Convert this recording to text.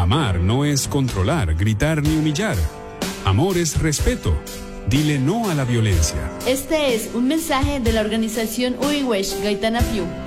Amar no es controlar, gritar ni humillar. Amor es respeto. Dile no a la violencia. Este es un mensaje de la organización Uiwesh Gaitana Piu.